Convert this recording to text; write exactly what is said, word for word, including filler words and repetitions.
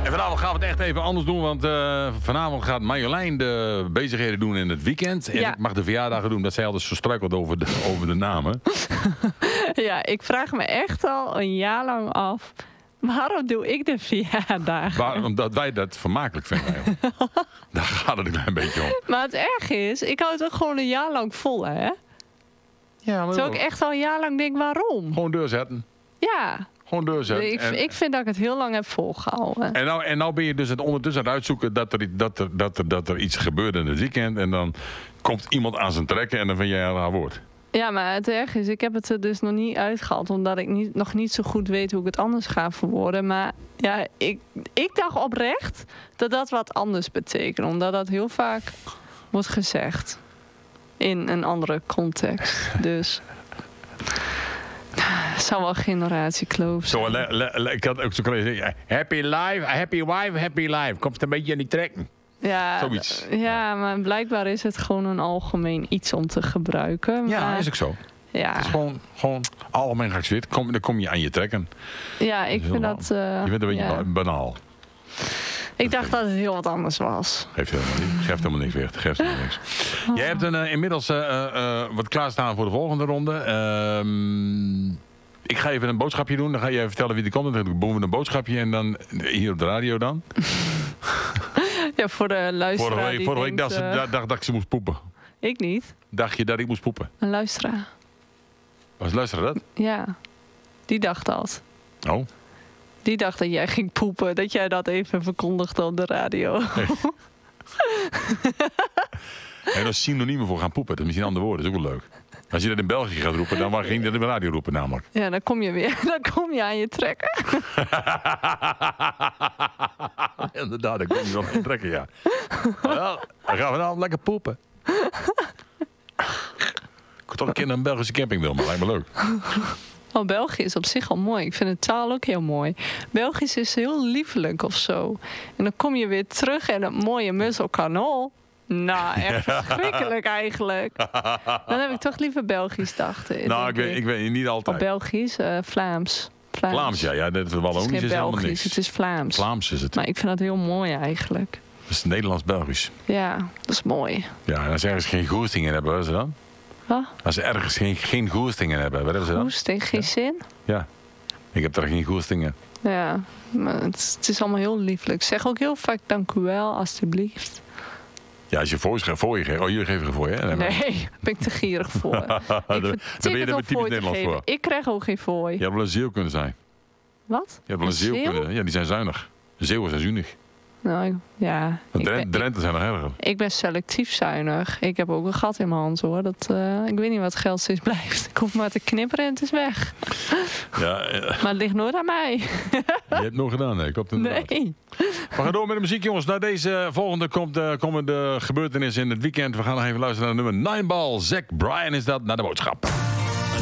En vanavond gaan we het echt even anders doen, want uh, vanavond gaat Marjolein de bezigheden doen in het weekend. En ja. ik mag de verjaardagen doen, dat zij altijd verstruikelt over de, over de namen. Ja, ik vraag me echt al een jaar lang af, waarom doe ik de verjaardagen? Waar, omdat wij dat vermakelijk vinden. Daar gaat het een klein beetje om. Maar het erg is, ik hou het ook gewoon een jaar lang vol, hè? Ja, maar Terwijl ik echt al een jaar lang denk, waarom? Gewoon deur zetten. Ja. Gewoon deur zetten. Ik, en, ik vind dat ik het heel lang heb volgehouden. En nou, en nou ben je dus het ondertussen aan het uitzoeken dat er, dat, er, dat, er, dat er iets gebeurt in het weekend. En dan komt iemand aan zijn trekken en dan vind jij een raar woord. Ja, maar het erg is, ik heb het er dus nog niet uitgehaald. Omdat ik niet, nog niet zo goed weet hoe ik het anders ga verwoorden. Maar ja, ik, ik dacht oprecht dat dat wat anders betekent. Omdat dat heel vaak wordt gezegd. In een andere context. Dus... Het zou wel generatiekloof zijn. Zo, le, le, le, ik had ook zo kunnen zeggen, happy life, happy wife, happy life. Komt het een beetje aan die trekken? Ja, Zoiets. Ja, maar blijkbaar is het gewoon een algemeen iets om te gebruiken. Ja, maar, is ook zo. Ja. Het is gewoon, gewoon algemeen geaccepteerd. Kom, dan kom je aan je trekken. Ja, ik vind dat... Uh, je vindt het een beetje ja. banaal. Ik dacht dat het heel wat anders was. Geeft helemaal, niet, geeft helemaal niks weer. Geeft helemaal niks. Oh. Jij hebt een, uh, inmiddels uh, uh, wat klaarstaan voor de volgende ronde. Uh, ik ga even een boodschapje doen. Dan ga jij vertellen wie er komt. Dan doen we een boodschapje. En dan hier op de radio dan. Ja, voor de luisteraar. Vorige week, vorige week dacht, uh, dacht, dacht dat ik ze moest poepen. Ik niet. Dacht je dat ik moest poepen? Een luisteraar. Was luisteraar dat? Ja, die dacht dat. Oh. Die dacht dat jij ging poepen. Dat jij dat even verkondigde op de radio. Hey. En dat is synoniemen voor gaan poepen. Dat is misschien een ander woord. Dat is ook wel leuk. Als je dat in België gaat roepen, dan ging je dat in de radio roepen namelijk. Ja, dan kom je weer. Dan kom je aan je trekken. Inderdaad, dan kom je wel aan je trekken, ja. Wel, dan gaan we nou lekker poepen. Ik had toch een keer naar een Belgische camping wil, maar lijkt me leuk. Oh, België is op zich al mooi. Ik vind de taal ook heel mooi. Belgisch is heel liefelijk of zo. En dan kom je weer terug en het mooie Musselkanaal. Nou, echt verschrikkelijk eigenlijk. Dan heb ik toch liever Belgisch, dacht ik. Nou, ik weet, ik weet niet altijd. Of Belgisch, uh, Vlaams. Vlaams. Vlaams, ja. ja dat is Wallonisch. Het is geen is Belgisch, niks. het is Vlaams. Vlaams is het. Maar ik vind dat heel mooi eigenlijk. Dat is Nederlands-Belgisch. Ja, dat is mooi. Ja, en als ze ergens geen goestingen hebben, wat is er dan? Wat? Als ze ergens geen, geen goestingen hebben, wat hebben ze dan? Goesting, geen ja? zin? Ja, ik heb daar geen goestingen. Ja, maar het, het is allemaal heel lieflijk. Zeg ook heel vaak dank u wel, alstublieft. Ja, als je voor je, voor je geeft. Oh, jullie geven er voor, hè? Nee, daar ben ik te gierig voor. Ik daar ben je er met typisch Nederlands voor. Ik krijg ook geen fooi. Je had wel een zeeuw kunnen zijn. Wat? Je had wel een, een zeeuw, zeeuw kunnen. Ja, die zijn zuinig. De zeeuwen zijn zuinig. Nou, ja. De Drenthe zijn nog erger. Ik ben selectief zuinig. Ik heb ook een gat in mijn hand, hoor. Dat, uh, ik weet niet wat geld steeds blijft. Ik hoef maar te knipperen en het is weg. Ja, uh, maar het ligt nooit aan mij. Je hebt het nog gedaan, hè? Ik hoop het inderdaad. Nee. We gaan door met de muziek, jongens. Na deze volgende komt, uh, komen de gebeurtenissen in het weekend. We gaan nog even luisteren naar nummer nine Ball. Zack Bryan is dat, naar de boodschap.